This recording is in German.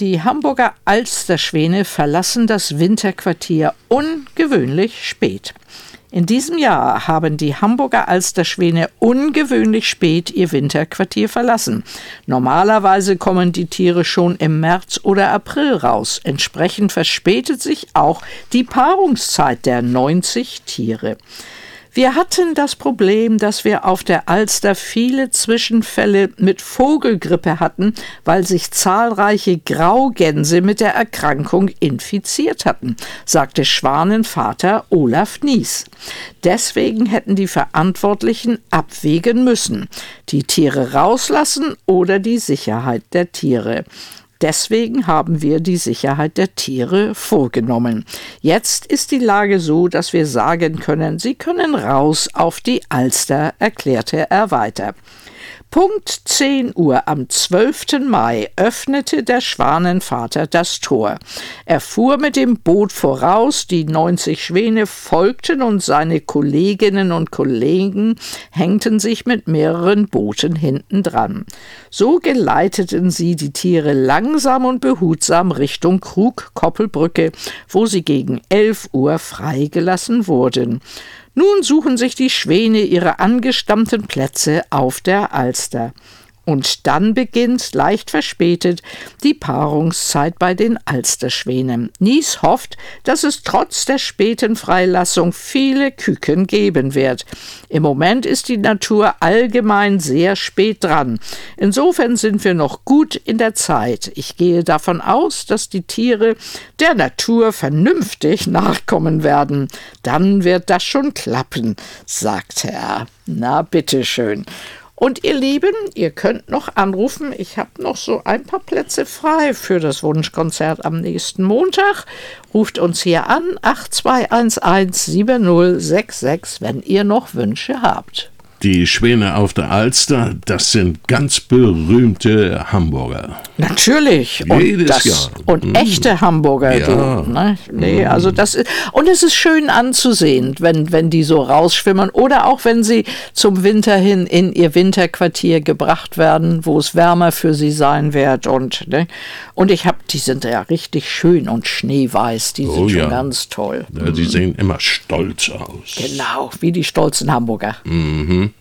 Die Hamburger Alsterschwäne verlassen das Winterquartier ungewöhnlich spät. In diesem Jahr haben die Hamburger Alsterschwäne ungewöhnlich spät ihr Winterquartier verlassen. Normalerweise kommen die Tiere schon im März oder April raus. Entsprechend verspätet sich auch die Paarungszeit der 90 Tiere. Wir hatten das Problem, dass wir auf der Alster viele Zwischenfälle mit Vogelgrippe hatten, weil sich zahlreiche Graugänse mit der Erkrankung infiziert hatten, sagte Schwanenvater Olaf Nies. Deswegen hätten die Verantwortlichen abwägen müssen, die Tiere rauslassen oder die Sicherheit der Tiere. Deswegen haben wir die Sicherheit der Tiere vorgenommen. Jetzt ist die Lage so, dass wir sagen können, sie können raus auf die Alster, erklärte er weiter. Punkt 10 Uhr am 12. Mai öffnete der Schwanenvater das Tor. Er fuhr mit dem Boot voraus, die 90 Schwäne folgten und seine Kolleginnen und Kollegen hängten sich mit mehreren Booten hinten dran. So geleiteten sie die Tiere langsam und behutsam Richtung Krug-Koppelbrücke, wo sie gegen 11 Uhr freigelassen wurden. Nun suchen sich die Schwäne ihre angestammten Plätze auf der Alster. Und dann beginnt, leicht verspätet, die Paarungszeit bei den Alsterschwänen. Nies hofft, dass es trotz der späten Freilassung viele Küken geben wird. Im Moment ist die Natur allgemein sehr spät dran. Insofern sind wir noch gut in der Zeit. Ich gehe davon aus, dass die Tiere der Natur vernünftig nachkommen werden. Dann wird das schon klappen, sagte er. Na, bitteschön. Und ihr Lieben, ihr könnt noch anrufen. Ich habe noch so ein paar Plätze frei für das Wunschkonzert am nächsten Montag. Ruft uns hier an, 8211 7066, wenn ihr noch Wünsche habt. Die Schwäne auf der Alster, das sind ganz berühmte Hamburger. Natürlich. Jedes Jahr. Und echte Hamburger. Ja. Du, ne? Nee, also das ist, und es ist schön anzusehen, wenn die so rausschwimmen oder auch wenn sie zum Winter hin in ihr Winterquartier gebracht werden, wo es wärmer für sie sein wird. Und die sind ja richtig schön und schneeweiß. Die sind schon ganz toll. Ja, die sehen immer stolz aus. Genau, wie die stolzen Hamburger. Mhm.